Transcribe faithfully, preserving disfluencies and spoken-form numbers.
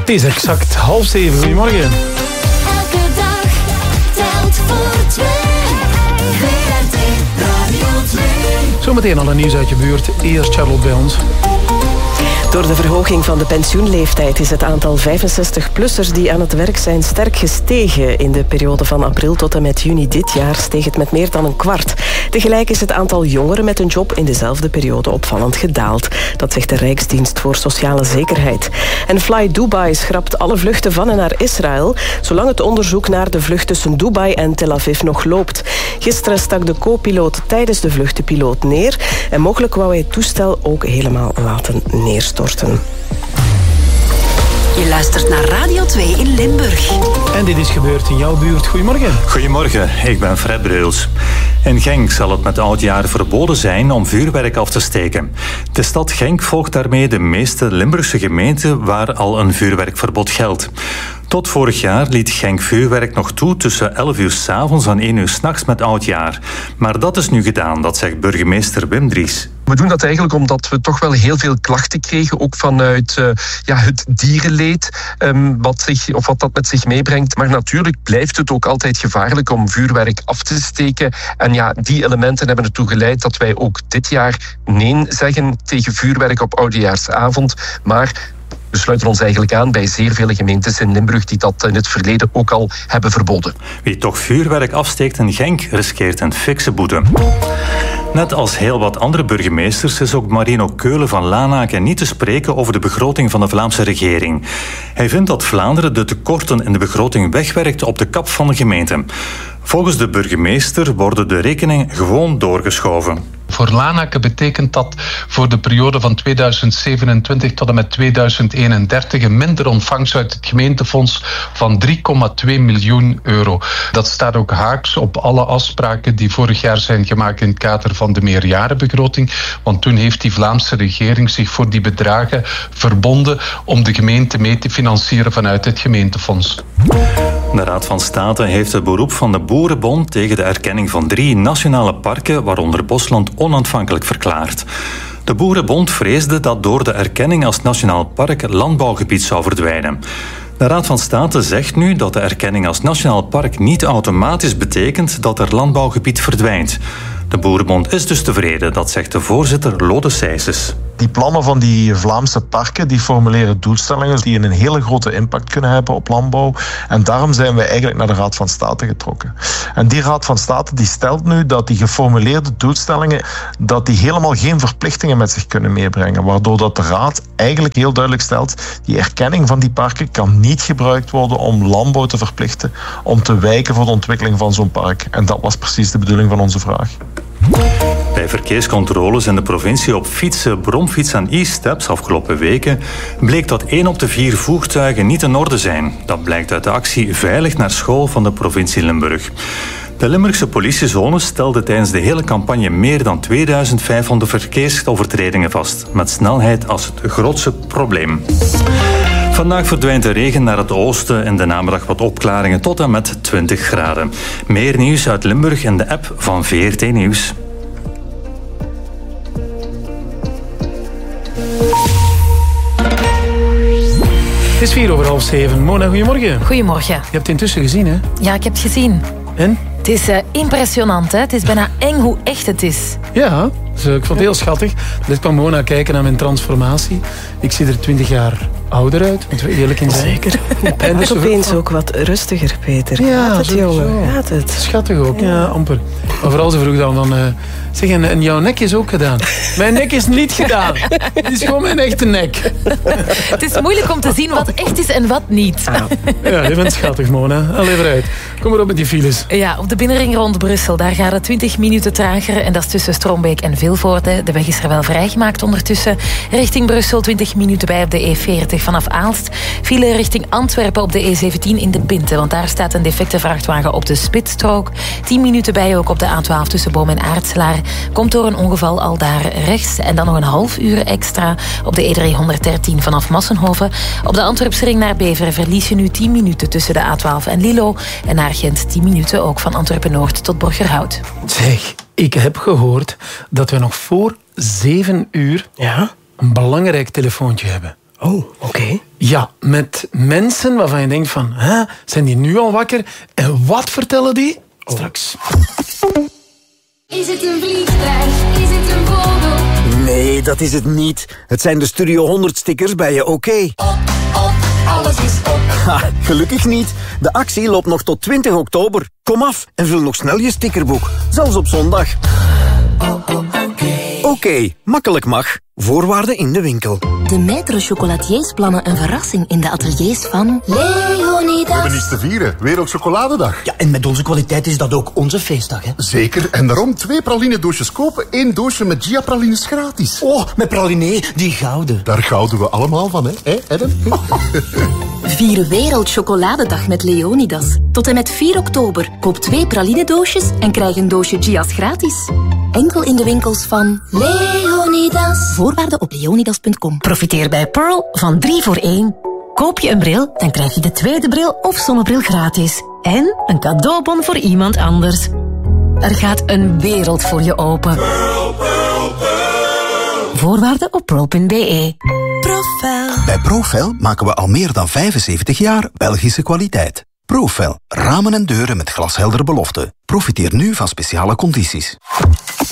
Het is exact half zeven. Goedemorgen. Elke dag telt voor twee. V R T Radio twee. Zometeen al een nieuws uit je buurt. Eerst Charlotte bij ons. Door de verhoging van de pensioenleeftijd is het aantal vijfenzestig-plussers die aan het werk zijn sterk gestegen. In de periode van april tot en met juni dit jaar steeg het met meer dan een kwart. Tegelijk is het aantal jongeren met een job in dezelfde periode opvallend gedaald. Dat zegt de Rijksdienst voor Sociale Zekerheid. En Fly Dubai schrapt alle vluchten van en naar Israël, zolang het onderzoek naar de vlucht tussen Dubai en Tel Aviv nog loopt. Gisteren stak de co-piloot tijdens de vlucht de piloot neer en mogelijk wou hij het toestel ook helemaal laten neerstorten. Je luistert naar Radio twee in Limburg. En dit is gebeurd in jouw buurt. Goedemorgen. Goedemorgen, ik ben Fred Breuls. In Genk zal het met oudjaar verboden zijn om vuurwerk af te steken. De stad Genk volgt daarmee de meeste Limburgse gemeenten waar al een vuurwerkverbod geldt. Tot vorig jaar liet Genk vuurwerk nog toe tussen elf uur 's avonds en één uur 's nachts met oudjaar. Maar dat is nu gedaan, dat zegt burgemeester Wim Dries. We doen dat eigenlijk omdat we toch wel heel veel klachten kregen, ook vanuit uh, ja, het dierenleed, um, wat, zich, of wat dat met zich meebrengt. Maar natuurlijk blijft het ook altijd gevaarlijk om vuurwerk af te steken. En ja, die elementen hebben ertoe geleid dat wij ook dit jaar nee zeggen tegen vuurwerk op oudejaarsavond. Maar we sluiten ons eigenlijk aan bij zeer vele gemeentes in Limburg die dat in het verleden ook al hebben verboden. Wie toch vuurwerk afsteekt in Genk riskeert een fikse boete. Net als heel wat andere burgemeesters is ook Marino Keulen van Lanaken niet te spreken over de begroting van de Vlaamse regering. Hij vindt dat Vlaanderen de tekorten in de begroting wegwerkt op de kap van de gemeente. Volgens de burgemeester worden de rekeningen gewoon doorgeschoven. Voor Lanaken betekent dat voor de periode van tweeduizend zevenentwintig tot en met tweeduizend eenendertig een minder ontvangst uit het gemeentefonds van drie komma twee miljoen euro. Dat staat ook haaks op alle afspraken die vorig jaar zijn gemaakt in het kader van de meerjarenbegroting. Want toen heeft die Vlaamse regering zich voor die bedragen verbonden om de gemeente mee te financieren vanuit het gemeentefonds. De Raad van State heeft het beroep van de Boerenbond tegen de erkenning van drie nationale parken, waaronder Bosland, onaantvankelijk verklaard. De Boerenbond vreesde dat door de erkenning als nationaal park landbouwgebied zou verdwijnen. De Raad van State zegt nu dat de erkenning als nationaal park niet automatisch betekent dat er landbouwgebied verdwijnt. De Boerenbond is dus tevreden, dat zegt de voorzitter Lode Sijsses. Die plannen van die Vlaamse parken die formuleren doelstellingen die een hele grote impact kunnen hebben op landbouw. En daarom zijn wij eigenlijk naar de Raad van State getrokken. En die Raad van State die stelt nu dat die geformuleerde doelstellingen dat die helemaal geen verplichtingen met zich kunnen meebrengen. Waardoor dat de Raad eigenlijk heel duidelijk stelt, die erkenning van die parken kan niet gebruikt worden om landbouw te verplichten, om te wijken voor de ontwikkeling van zo'n park. En dat was precies de bedoeling van onze vraag. Bij verkeerscontroles in de provincie op fietsen, bromfiets en e-steps afgelopen weken bleek dat één op de vier voertuigen niet in orde zijn. Dat blijkt uit de actie Veilig naar school van de provincie Limburg. De Limburgse politiezone stelde tijdens de hele campagne meer dan tweeduizend vijfhonderd verkeersovertredingen vast, met snelheid als het grootste probleem. Vandaag verdwijnt de regen naar het oosten, in de namiddag wat opklaringen tot en met twintig graden. Meer nieuws uit Limburg in de app van V R T Nieuws. Het is vier over half zeven. Mona, goedemorgen. Goedemorgen. Je hebt het intussen gezien, hè? Ja, ik heb het gezien. En? Het is uh, impressionant, hè? Het is bijna eng hoe echt het is. Ja, dus, uh, ik vond het heel schattig. Dit kwam Mona kijken naar mijn transformatie. Ik zie er twintig jaar ouder uit, moeten we eerlijk in zijn. Zeker. En dus opeens ook wat rustiger, Peter. Ja, Gaat het, sowieso. jongen? Gaat het? Schattig ook, ja, amper. Maar vooral ze vroeg dan van... Uh, zeg, en, en jouw nek is ook gedaan. Mijn nek is niet gedaan. Het is gewoon mijn echte nek. Het is moeilijk om te zien wat echt is en wat niet. Ja, je bent schattig, Mona. Allee, vooruit. Kom maar op met die files. Ja, op de binnenring rond Brussel, daar gaat het twintig minuten trager. En dat is tussen Strombeek en Vilvoorde. De weg is er wel vrijgemaakt ondertussen. Richting Brussel twintig minuten bij op de E veertig vanaf Aalst. File richting Antwerpen op de E zeventien in de Pinte. Want daar staat een defecte vrachtwagen op de spitsstrook. tien minuten bij ook op de A twaalf tussen Boom en Aartselaar. Komt door een ongeval al daar rechts. En dan nog een half uur extra op de E driehonderddertien vanaf Massenhoven. Op de Antwerpsring naar Beveren verlies je nu tien minuten tussen de A twaalf en Lilo. En naar Gent tien minuten ook van Antwerpen-Noord tot Borgerhout. Zeg, ik heb gehoord dat we nog voor zeven uur ja? een belangrijk telefoontje hebben. Oh, oké. Okay. Ja, met mensen waarvan je denkt van... Hè, zijn die nu al wakker? En wat vertellen die? Straks. Is het een vliegtuig? Is het een vogel? Nee, dat is het niet. Het zijn de Studio honderd stickers bij je OK. Op, op, alles is op. Ha, gelukkig niet. De actie loopt nog tot twintig oktober. Kom af en vul nog snel je stickerboek. Zelfs op zondag. Oh, oh, oké. Oké, makkelijk mag. Voorwaarden in de winkel. De Maître chocolatiers plannen een verrassing in de ateliers van Leonidas. We hebben iets te vieren. Wereldchocoladedag. Ja, en met onze kwaliteit is dat ook onze feestdag, hè? Zeker. En daarom twee praline-doosjes kopen. één doosje met Gia-pralines gratis. Oh, met praline, die gouden. Daar gouden we allemaal van, hè? Hé, Adam? Vier Wereldchocoladedag met Leonidas. Tot en met vier oktober. Koop twee praline-doosjes en krijg een doosje Gia's gratis. Enkel in de winkels van Leonidas. Voorwaarden op leonidas punt com. Profiteer bij Pearl van drie voor één. Koop je een bril, dan krijg je de tweede bril of zonnebril gratis. En een cadeaubon voor iemand anders. Er gaat een wereld voor je open. Pearl, Pearl, Pearl. Voorwaarden op pearl punt b e. Profel. Bij Profel maken we al meer dan vijfenzeventig jaar Belgische kwaliteit. Profel. Ramen en deuren met glasheldere beloften. Profiteer nu van speciale condities.